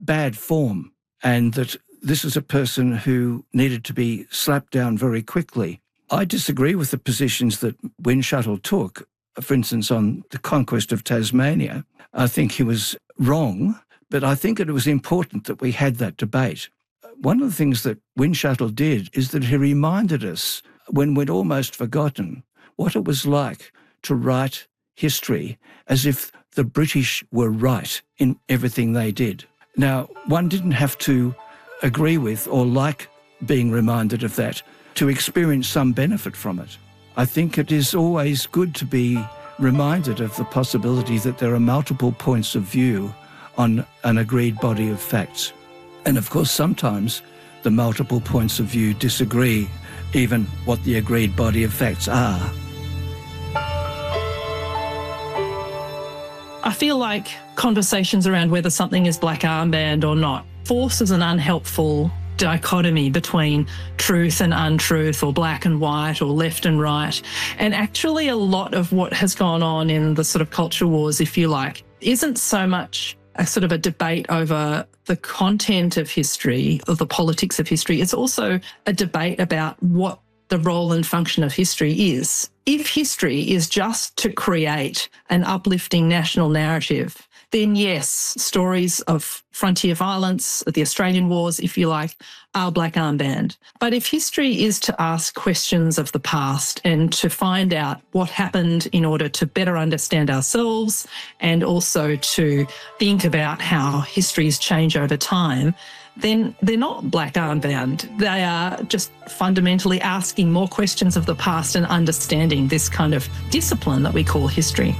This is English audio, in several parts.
bad form and that this is a person who needed to be slapped down very quickly. I disagree with the positions that Windschuttle took, for instance, on the conquest of Tasmania. I think he was wrong, but I think it was important that we had that debate. One of the things that Windschuttle did is that he reminded us, when we'd almost forgotten, what it was like to write history as if the British were right in everything they did. Now, one didn't have to agree with or like being reminded of that to experience some benefit from it. I think it is always good to be reminded of the possibility that there are multiple points of view on an agreed body of facts. And of course, sometimes the multiple points of view disagree even what the agreed body of facts are. I feel like conversations around whether something is black armband or not forces an unhelpful dichotomy between truth and untruth, or black and white, or left and right. And actually a lot of what has gone on in the sort of culture wars, if you like, isn't so much a sort of a debate over the content of history or the politics of history. It's also a debate about what the role and function of history is. If history is just to create an uplifting national narrative, then yes, stories of frontier violence, the Australian Wars, if you like, are black armband. But if history is to ask questions of the past and to find out what happened in order to better understand ourselves and also to think about how histories change over time, then they're not black armband. They are just fundamentally asking more questions of the past and understanding this kind of discipline that we call history.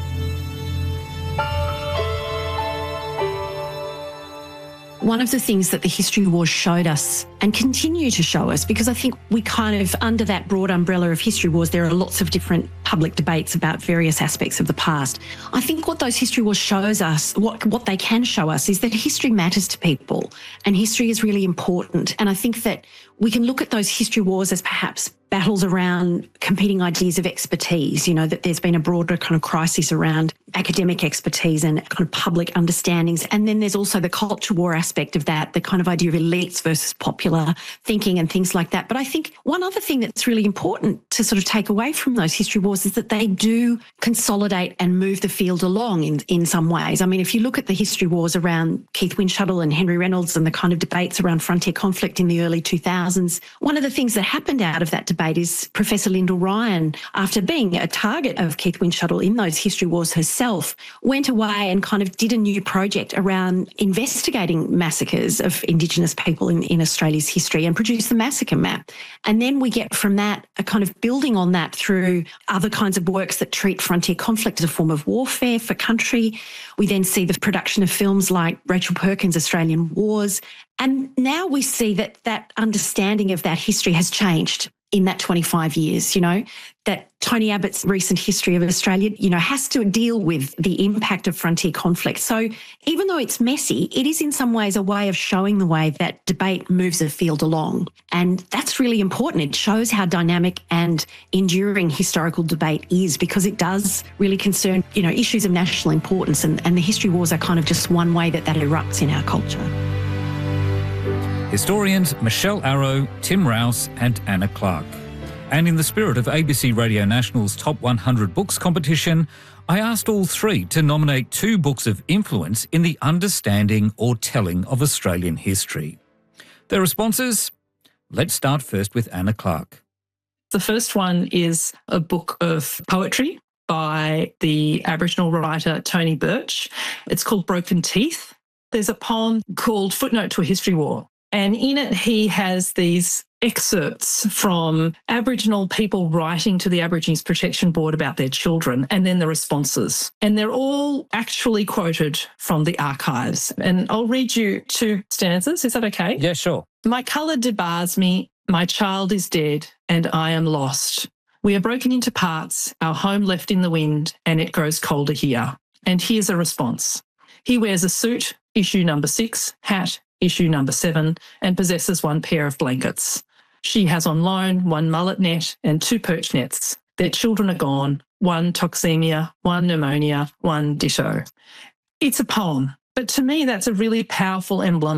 One of the things that the history wars showed us and continue to show us, because I think we kind of, under that broad umbrella of history wars, there are lots of different public debates about various aspects of the past. I think what those history wars shows us, what they can show us, is that history matters to people and history is really important. And I think that we can look at those history wars as perhaps battles around competing ideas of expertise, you know, that there's been a broader kind of crisis around academic expertise and kind of public understandings. And then there's also the culture war aspect of that, the kind of idea of elites versus popular thinking and things like that. But I think one other thing that's really important to sort of take away from those history wars is that they do consolidate and move the field along in some ways. I mean, if you look at the history wars around Keith Windschuttle and Henry Reynolds and the kind of debates around frontier conflict in the early 2000s, one of the things that happened out of that debate is Professor Lyndall Ryan, after being a target of Keith Windschuttle in those history wars herself, went away and kind of did a new project around investigating massacres of Indigenous people in Australia's history and produced the massacre map. And then we get from that a kind of building on that through other kinds of works that treat frontier conflict as a form of warfare for country. We then see the production of films like Rachel Perkins' Australian Wars. And now we see that that understanding of that history has changed in that 25 years, you know, that Tony Abbott's recent history of Australia, you know, has to deal with the impact of frontier conflict. So even though it's messy, it is in some ways a way of showing the way that debate moves a field along. And that's really important. It shows how dynamic and enduring historical debate is, because it does really concern, you know, issues of national importance. And the history wars are kind of just one way that erupts in our culture. Historians Michelle Arrow, Tim Rouse and Anna Clark. And in the spirit of ABC Radio National's Top 100 Books competition, I asked all three to nominate 2 books of influence in the understanding or telling of Australian history. Their responses? Let's start first with Anna Clark. The first one is a book of poetry by the Aboriginal writer Tony Birch. It's called Broken Teeth. There's a poem called Footnote to a History War. And in it, he has these excerpts from Aboriginal people writing to the Aborigines Protection Board about their children, and then the responses. And they're all actually quoted from the archives. And I'll read you 2 stanzas. Is that okay? Yeah, sure. My colour debars me, my child is dead, and I am lost. We are broken into parts, our home left in the wind, and it grows colder here. And here's a response. He wears a suit, issue number 6, hat, issue number 7, and possesses 1 pair of blankets. She has on loan 1 mullet net and 2 perch nets. Their children are gone, 1 toxemia, 1 pneumonia, 1 ditto. It's a poem, but to me that's a really powerful emblem